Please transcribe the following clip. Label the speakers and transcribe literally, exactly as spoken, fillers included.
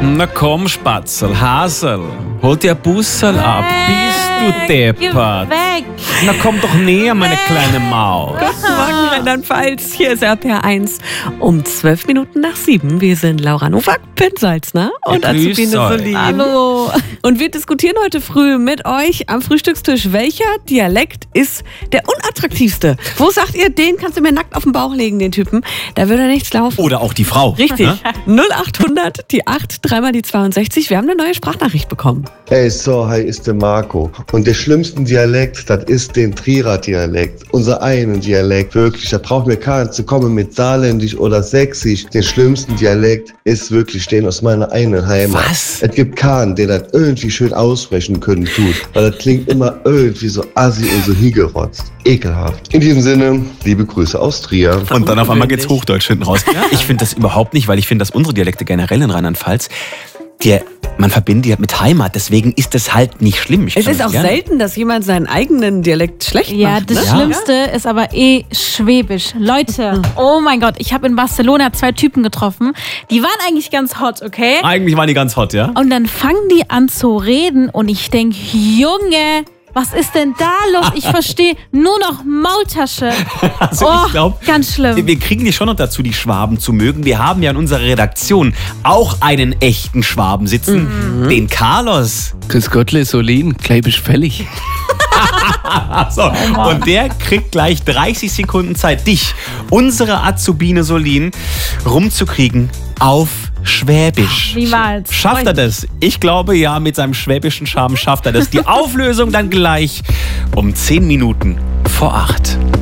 Speaker 1: Na komm, Spatzel, Hasel, hol dir ein Bussel ab. Bist du deppert?
Speaker 2: Weg!
Speaker 1: Na komm doch näher, meine kleine Maus.
Speaker 3: Guten Morgen, Rheinland-Pfalz. Hier ist R P R eins um zwölf Minuten nach sieben. Wir sind Laura Nowak, Ben Salzner und
Speaker 1: Ja, grüß
Speaker 3: Azubine
Speaker 1: euch.
Speaker 3: Solin.
Speaker 2: Hallo!
Speaker 3: Und wir diskutieren heute früh mit euch am Frühstückstisch, welcher Dialekt ist der unattraktivste? Wo sagt ihr, den kannst du mir nackt auf den Bauch legen, den Typen? Da würde nichts laufen.
Speaker 1: Oder auch die Frau.
Speaker 3: Richtig. null acht hundert, die acht, dreimal die zweiundsechzig. Wir haben eine neue Sprachnachricht bekommen.
Speaker 4: Hey, so, hi, ist der Marco. Und der schlimmste Dialekt, das ist den Trierer Dialekt. Unser einen Dialekt, wirklich. Da braucht mir keiner zu kommen mit Saarländisch oder Sächsisch. Den schlimmsten Dialekt ist wirklich den aus meiner eigenen Heimat.
Speaker 1: Was?
Speaker 4: Es gibt keinen, der das irgendwie schön aussprechen können tut. Weil das klingt immer irgendwie so assi und so hingerotzt. Ekelhaft. In diesem Sinne, liebe Grüße aus Trier.
Speaker 1: Und dann auf einmal geht's Hochdeutsch hinten raus. Ich finde das überhaupt nicht, weil ich finde, dass unsere Dialekte generell in Rheinland-Pfalz, die, man verbindet die mit Heimat, deswegen ist das halt nicht schlimm. Ich
Speaker 3: Es
Speaker 1: kann
Speaker 3: ist
Speaker 1: das
Speaker 3: auch
Speaker 1: gerne.
Speaker 3: selten, dass jemand seinen eigenen Dialekt schlecht
Speaker 2: Ja,
Speaker 3: macht.
Speaker 2: das
Speaker 3: ne?
Speaker 2: Schlimmste ist aber eh Schwäbisch. Leute, oh mein Gott, ich habe in Barcelona zwei Typen getroffen. Die waren eigentlich ganz hot, okay?
Speaker 1: Eigentlich waren die ganz hot, ja?
Speaker 2: Und dann fangen die an zu reden und ich denke, Junge, was ist denn da los? Ich verstehe nur noch Maultasche.
Speaker 1: Also
Speaker 2: Oh,
Speaker 1: ich glaube,
Speaker 2: ganz schlimm.
Speaker 1: wir kriegen die schon noch dazu, die Schwaben zu mögen. Wir haben ja in unserer Redaktion auch einen echten Schwaben sitzen, den Carlos.
Speaker 5: Grüß Gottle, Solin, gleich bist du fällig.
Speaker 1: So, und der kriegt gleich dreißig Sekunden Zeit, dich, unsere Azubine Solin, rumzukriegen auf Schwäbisch.
Speaker 2: Niemals.
Speaker 1: Schafft er das? Ich glaube ja, mit seinem schwäbischen Charme schafft er das. Die Auflösung dann gleich um zehn Minuten vor acht.